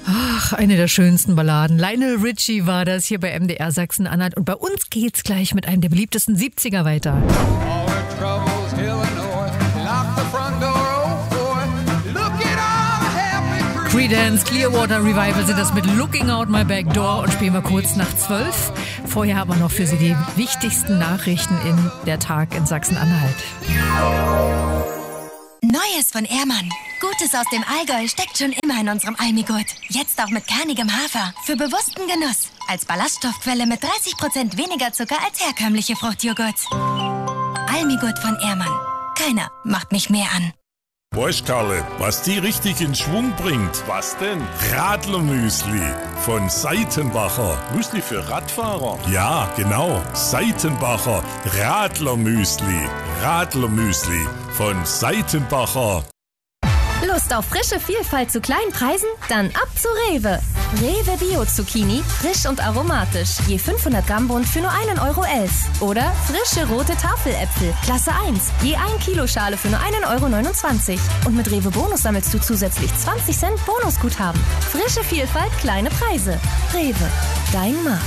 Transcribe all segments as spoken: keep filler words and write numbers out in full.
Ach, eine der schönsten Balladen. Lionel Richie war das hier bei M D R Sachsen-Anhalt. Und bei uns geht's gleich mit einem der beliebtesten siebziger weiter. Creedence Clearwater Revival sind das mit Looking Out My Back Door und spielen wir kurz nach zwölf. Vorher haben wir noch für Sie die wichtigsten Nachrichten in der Tag in Sachsen-Anhalt. Neues von Ehrmann. Gutes aus dem Allgäu steckt schon immer in unserem Almigurt. Jetzt auch mit kernigem Hafer. Für bewussten Genuss. Als Ballaststoffquelle mit dreißig Prozent weniger Zucker als herkömmliche Fruchtjoghurts. Almigurt von Ehrmann. Keiner macht mich mehr an. Weißt Karle, was die richtig in Schwung bringt? Was denn? Radlermüsli von Seitenbacher. Müsli für Radfahrer? Ja, genau. Seitenbacher Radlermüsli. Radlermüsli von Seitenbacher. Lust auf frische Vielfalt zu kleinen Preisen? Dann ab zu Rewe. Rewe Bio Zucchini, frisch und aromatisch. Je fünfhundert Gramm Bund für nur einen Euro elf. Oder frische rote Tafeläpfel, Klasse eins. Je ein Kilo Schale für nur einen Euro neunundzwanzig. Und mit Rewe Bonus sammelst du zusätzlich zwanzig Cent Bonusguthaben. Frische Vielfalt, kleine Preise. Rewe, dein Markt.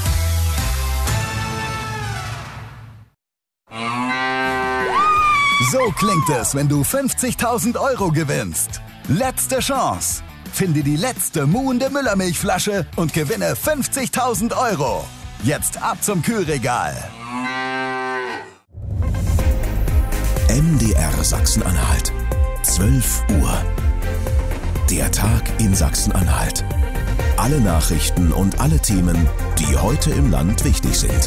So klingt es, wenn du fünfzigtausend Euro gewinnst. Letzte Chance. Finde die letzte muhende Müllermilchflasche und gewinne fünfzigtausend Euro. Jetzt ab zum Kühlregal. M D R Sachsen-Anhalt. zwölf Uhr. Der Tag in Sachsen-Anhalt. Alle Nachrichten und alle Themen, die heute im Land wichtig sind.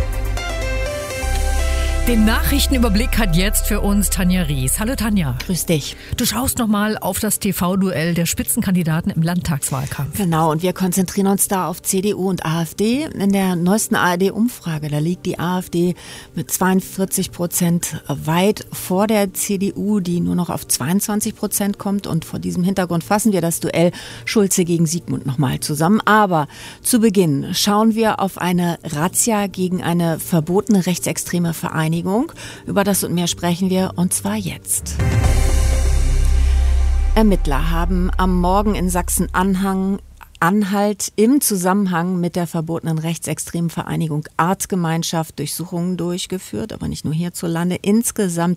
Den Nachrichtenüberblick hat jetzt für uns Tanja Ries. Hallo Tanja. Grüß dich. Du schaust nochmal auf das T V-Duell der Spitzenkandidaten im Landtagswahlkampf. Genau, und wir konzentrieren uns da auf C D U und AfD. In der neuesten A R D-Umfrage, da liegt die AfD mit zweiundvierzig Prozent weit vor der C D U, die nur noch auf zweiundzwanzig Prozent kommt. Und vor diesem Hintergrund fassen wir das Duell Schulze gegen Siegmund nochmal zusammen. Aber zu Beginn schauen wir auf eine Razzia gegen eine verbotene rechtsextreme Vereinigung. Über das und mehr sprechen wir, und zwar jetzt. Ermittler haben am Morgen in Sachsen-Anhalt Anhalt im Zusammenhang mit der verbotenen rechtsextremen Vereinigung Artgemeinschaft Durchsuchungen durchgeführt, aber nicht nur hierzulande, insgesamt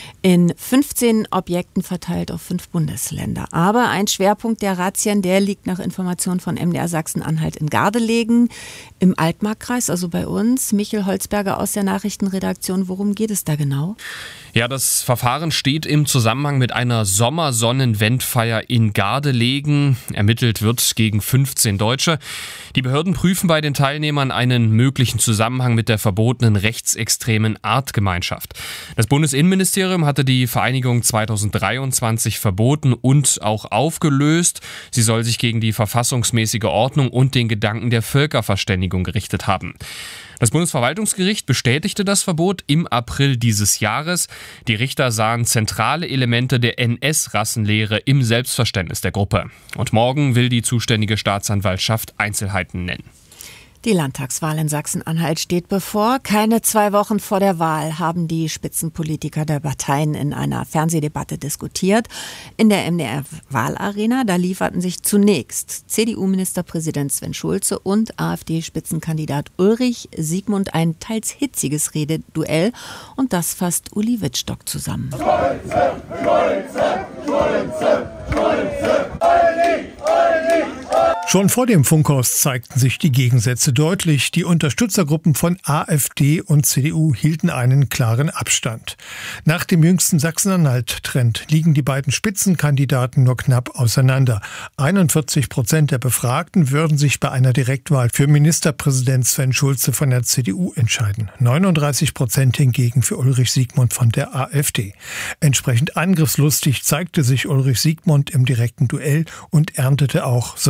in fünfzehn Objekten verteilt auf fünf Bundesländer. Aber ein Schwerpunkt der Razzien, der liegt nach Informationen von M D R Sachsen-Anhalt in Gardelegen im Altmarkkreis, also bei uns. Michael Holzberger aus der Nachrichtenredaktion, worum geht es da genau? Ja, das Verfahren steht im Zusammenhang mit einer Sommersonnenwendfeier in Gardelegen. Ermittelt wird gegen fünfzehn Deutsche. Die Behörden prüfen bei den Teilnehmern einen möglichen Zusammenhang mit der verbotenen rechtsextremen Artgemeinschaft. Das Bundesinnenministerium hatte die Vereinigung zweitausenddreiundzwanzig verboten und auch aufgelöst. Sie soll sich gegen die verfassungsmäßige Ordnung und den Gedanken der Völkerverständigung gerichtet haben. Das Bundesverwaltungsgericht bestätigte das Verbot im April dieses Jahres. Die Richter sahen zentrale Elemente der N S-Rassenlehre im Selbstverständnis der Gruppe. Und morgen will die zuständige Staatsanwaltschaft Einzelheiten nennen. Die Landtagswahl in Sachsen-Anhalt steht bevor. Keine zwei Wochen vor der Wahl haben die Spitzenpolitiker der Parteien in einer Fernsehdebatte diskutiert. In der M D R-Wahlarena, da lieferten sich zunächst C D U-Ministerpräsident Sven Schulze und AfD-Spitzenkandidat Ulrich Siegmund ein teils hitziges Rededuell. Und das fasst Uli Wittstock zusammen. Schulze, Schulze, Schulze, Schulze, Ulrich, Ulrich. Schon vor dem Funkhaus zeigten sich die Gegensätze deutlich. Die Unterstützergruppen von AfD und C D U hielten einen klaren Abstand. Nach dem jüngsten Sachsen-Anhalt-Trend liegen die beiden Spitzenkandidaten nur knapp auseinander. einundvierzig Prozent der Befragten würden sich bei einer Direktwahl für Ministerpräsident Sven Schulze von der C D U entscheiden. neununddreißig Prozent hingegen für Ulrich Siegmund von der AfD. Entsprechend angriffslustig zeigte sich Ulrich Siegmund im direkten Duell und erntete auch sofort wieder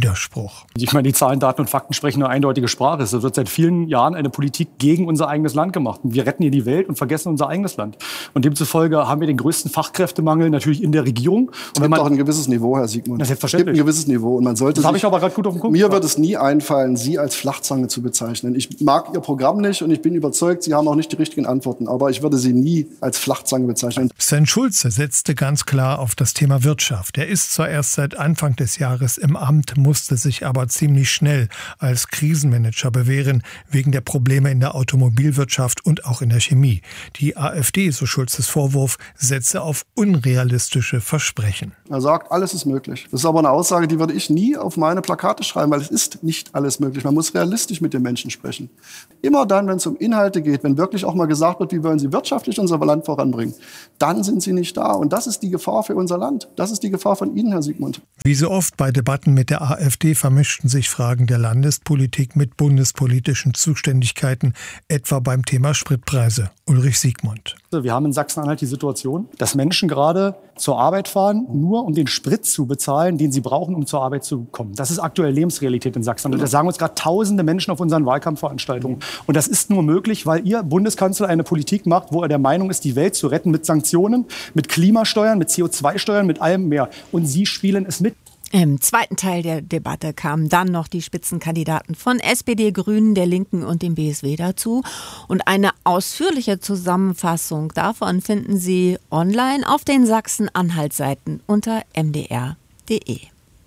Widerspruch. Ich meine, die Zahlen, Daten und Fakten sprechen eine eindeutige Sprache. Es wird seit vielen Jahren eine Politik gegen unser eigenes Land gemacht. Wir retten hier die Welt und vergessen unser eigenes Land. Und demzufolge haben wir den größten Fachkräftemangel natürlich in der Regierung. Und es gibt auch ein gewisses Niveau, Herr Siegmund. Das ist selbstverständlich. Es gibt ein gewisses Niveau. Und man sollte das habe ich aber gerade gut auf den Punkt. Mir wird es nie einfallen, Sie als Flachzange zu bezeichnen. Ich mag Ihr Programm nicht und ich bin überzeugt, Sie haben auch nicht die richtigen Antworten. Aber ich würde Sie nie als Flachzange bezeichnen. Sven Schulze setzte ganz klar auf das Thema Wirtschaft. Er ist zwar erst seit Anfang des Jahres im Amt, musste sich aber ziemlich schnell als Krisenmanager bewähren, wegen der Probleme in der Automobilwirtschaft und auch in der Chemie. Die AfD, so Schulzes Vorwurf, setze auf unrealistische Versprechen. Er sagt, alles ist möglich. Das ist aber eine Aussage, die würde ich nie auf meine Plakate schreiben, weil es ist nicht alles möglich. Man muss realistisch mit den Menschen sprechen. Immer dann, wenn es um Inhalte geht, wenn wirklich auch mal gesagt wird, wie wollen Sie wirtschaftlich unser Land voranbringen, dann sind Sie nicht da. Und das ist die Gefahr für unser Land. Das ist die Gefahr von Ihnen, Herr Siegmund. Wie so oft bei Debatten mit der AfD vermischten sich Fragen der Landespolitik mit bundespolitischen Zuständigkeiten, etwa beim Thema Spritpreise. Ulrich Siegmund. Wir haben in Sachsen-Anhalt die Situation, dass Menschen gerade zur Arbeit fahren, nur um den Sprit zu bezahlen, den sie brauchen, um zur Arbeit zu kommen. Das ist aktuell Lebensrealität in Sachsen-Anhalt. Das sagen uns gerade tausende Menschen auf unseren Wahlkampfveranstaltungen. Und das ist nur möglich, weil Ihr Bundeskanzler eine Politik macht, wo er der Meinung ist, die Welt zu retten mit Sanktionen, mit Klimasteuern, mit C O zwei Steuern, mit allem mehr. Und Sie spielen es mit. Im zweiten Teil der Debatte kamen dann noch die Spitzenkandidaten von S P D, Grünen, der Linken und dem B S W dazu. Und eine ausführliche Zusammenfassung davon finden Sie online auf den Sachsen-Anhalt-Seiten unter m d r punkt d e.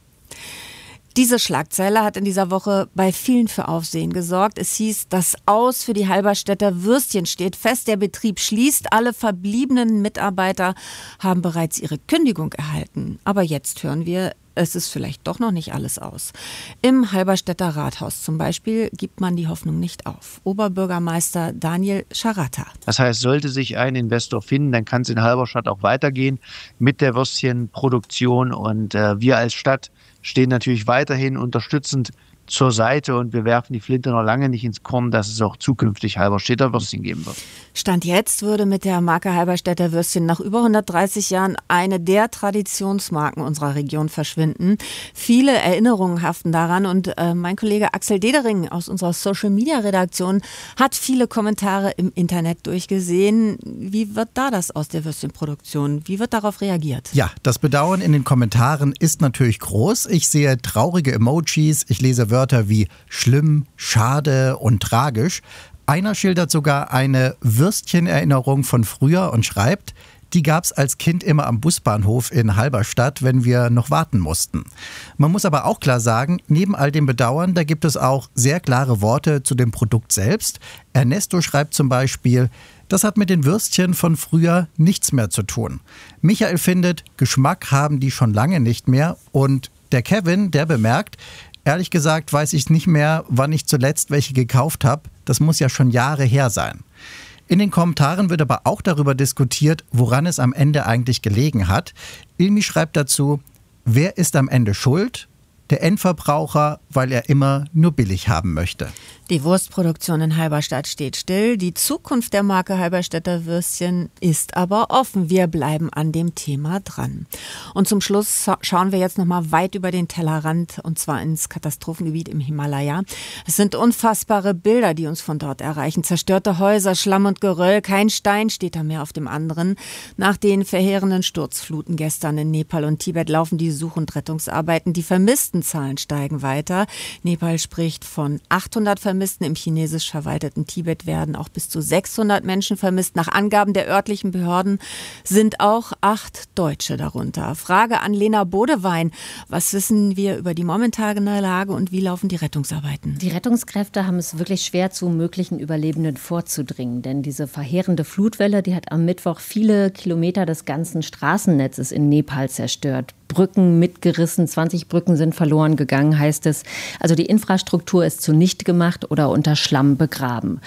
Diese Schlagzeile hat in dieser Woche bei vielen für Aufsehen gesorgt. Es hieß, das Aus für die Halberstädter Würstchen steht fest. Der Betrieb schließt. Alle verbliebenen Mitarbeiter haben bereits ihre Kündigung erhalten. Aber jetzt hören wir, es ist vielleicht doch noch nicht alles aus. Im Halberstädter Rathaus zum Beispiel gibt man die Hoffnung nicht auf. Oberbürgermeister Daniel Scharatta. Das heißt, sollte sich ein Investor finden, dann kann es in Halberstadt auch weitergehen mit der Würstchenproduktion. Und äh, wir als Stadt stehen natürlich weiterhin unterstützend zur Seite und wir werfen die Flinte noch lange nicht ins Korn, dass es auch zukünftig Halberstädter Würstchen geben wird. Stand jetzt würde mit der Marke Halberstädter Würstchen nach über hundertdreißig Jahren eine der Traditionsmarken unserer Region verschwinden. Viele Erinnerungen haften daran und äh, mein Kollege Axel Dedering aus unserer Social-Media-Redaktion hat viele Kommentare im Internet durchgesehen. Wie wird da das aus der Würstchenproduktion? Wie wird darauf reagiert? Ja, das Bedauern in den Kommentaren ist natürlich groß. Ich sehe traurige Emojis, ich lese Wörter wie schlimm, schade und tragisch. Einer schildert sogar eine Würstchenerinnerung von früher und schreibt, die gab es als Kind immer am Busbahnhof in Halberstadt, wenn wir noch warten mussten. Man muss aber auch klar sagen, neben all dem Bedauern, da gibt es auch sehr klare Worte zu dem Produkt selbst. Ernesto schreibt zum Beispiel, das hat mit den Würstchen von früher nichts mehr zu tun. Michael findet, Geschmack haben die schon lange nicht mehr. Und der Kevin, der bemerkt, ehrlich gesagt weiß ich nicht mehr, wann ich zuletzt welche gekauft habe. Das muss ja schon Jahre her sein. In den Kommentaren wird aber auch darüber diskutiert, woran es am Ende eigentlich gelegen hat. Ilmi schreibt dazu, wer ist am Ende schuld? Der Endverbraucher, weil er immer nur billig haben möchte. Die Wurstproduktion in Halberstadt steht still. Die Zukunft der Marke Halberstädter Würstchen ist aber offen. Wir bleiben an dem Thema dran. Und zum Schluss schauen wir jetzt noch mal weit über den Tellerrand, und zwar ins Katastrophengebiet im Himalaya. Es sind unfassbare Bilder, die uns von dort erreichen. Zerstörte Häuser, Schlamm und Geröll, kein Stein steht da mehr auf dem anderen. Nach den verheerenden Sturzfluten gestern in Nepal und Tibet laufen die Such- und Rettungsarbeiten. Die Vermisstenzahlen steigen weiter. Nepal spricht von achthundert Vermissten. Im chinesisch verwalteten Tibet werden auch bis zu sechshundert Menschen vermisst. Nach Angaben der örtlichen Behörden sind auch acht Deutsche darunter. Frage an Lena Bodewein. Was wissen wir über die momentane Lage und wie laufen die Rettungsarbeiten? Die Rettungskräfte haben es wirklich schwer, zu möglichen Überlebenden vorzudringen. Denn diese verheerende Flutwelle, die hat am Mittwoch viele Kilometer des ganzen Straßennetzes in Nepal zerstört. Brücken mitgerissen, zwanzig Brücken sind verloren gegangen, heißt es. Also die Infrastruktur ist zunichte gemacht oder unter Schlamm begraben.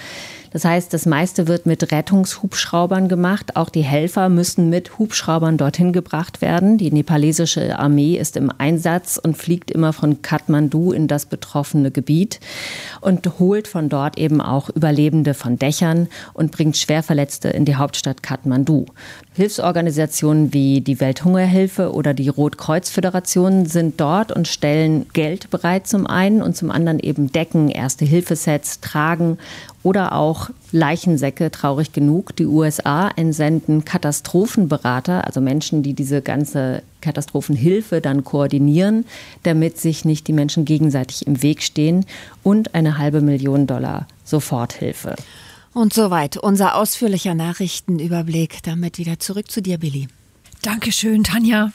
Das heißt, das meiste wird mit Rettungshubschraubern gemacht. Auch die Helfer müssen mit Hubschraubern dorthin gebracht werden. Die nepalesische Armee ist im Einsatz und fliegt immer von Kathmandu in das betroffene Gebiet und holt von dort eben auch Überlebende von Dächern und bringt Schwerverletzte in die Hauptstadt Kathmandu. Hilfsorganisationen wie die Welthungerhilfe oder die Rotkreuz-Föderation sind dort und stellen Geld bereit zum einen und zum anderen eben Decken, Erste-Hilfe-Sets, Tragen oder auch Leichensäcke, traurig genug. Die U S A entsenden Katastrophenberater, also Menschen, die diese ganze Katastrophenhilfe dann koordinieren, damit sich nicht die Menschen gegenseitig im Weg stehen, und eine halbe Million Dollar Soforthilfe. Und soweit unser ausführlicher Nachrichtenüberblick. Damit wieder zurück zu dir, Billy. Dankeschön, Tanja.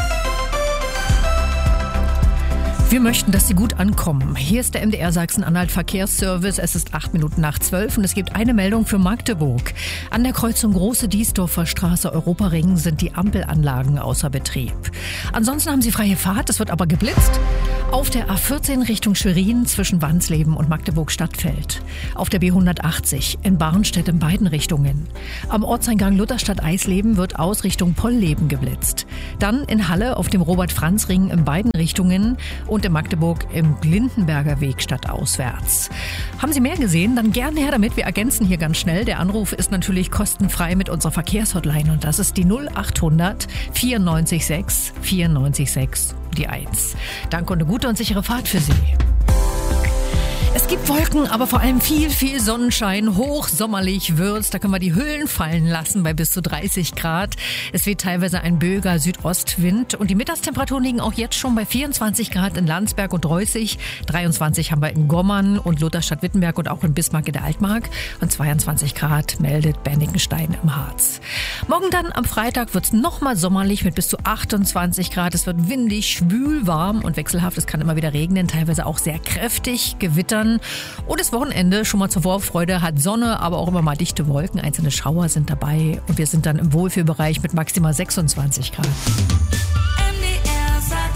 Wir möchten, dass Sie gut ankommen. Hier ist der M D R Sachsen-Anhalt Verkehrsservice. Es ist acht Minuten nach zwölf und es gibt eine Meldung für Magdeburg. An der Kreuzung Große Diesdorfer Straße Europaring sind die Ampelanlagen außer Betrieb. Ansonsten haben Sie freie Fahrt, es wird aber geblitzt. Auf der A vierzehn Richtung Schwerin zwischen Wansleben und Magdeburg-Stadtfeld. Auf der B hundertachtzig in Barnstedt in beiden Richtungen. Am Ortseingang Lutherstadt-Eisleben wird aus Richtung Pollleben geblitzt. Dann in Halle auf dem Robert-Franz-Ring in beiden Richtungen und in Magdeburg im Glindenberger Weg stadtauswärts. Haben Sie mehr gesehen? Dann gerne her damit. Wir ergänzen hier ganz schnell. Der Anruf ist natürlich kostenfrei mit unserer Verkehrshotline und das ist die null achthundert vierundneunzig sechs vierundneunzig sechs die eins. Danke und eine gute und sichere Fahrt für Sie. Es gibt Wolken, aber vor allem viel, viel Sonnenschein. Hochsommerlich wird's. Da können wir die Hüllen fallen lassen bei bis zu dreißig Grad. Es weht teilweise ein böiger Südostwind. Und die Mittagstemperaturen liegen auch jetzt schon bei vierundzwanzig Grad in Landsberg und Reußig. dreiundzwanzig haben wir in Gommern und Lutherstadt-Wittenberg und auch in Bismarck in der Altmark. Und zweiundzwanzig Grad meldet Bernikenstein im Harz. Morgen dann am Freitag wird's nochmal sommerlich mit bis zu achtundzwanzig Grad. Es wird windig, schwül, warm und wechselhaft. Es kann immer wieder regnen, teilweise auch sehr kräftig, gewittern. Und das Wochenende schon mal zur Vorfreude hat Sonne, aber auch immer mal dichte Wolken. Einzelne Schauer sind dabei und wir sind dann im Wohlfühlbereich mit maximal sechsundzwanzig Grad. M D R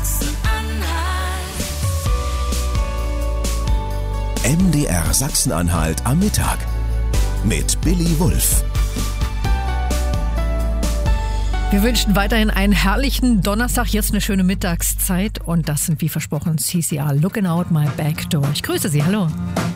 Sachsen-Anhalt. M D R Sachsen-Anhalt am Mittag mit Billy Wulff. Wir wünschen weiterhin einen herrlichen Donnerstag, jetzt eine schöne Mittagszeit und das sind wie versprochen C C R Looking Out My Back Door. Ich grüße Sie, hallo.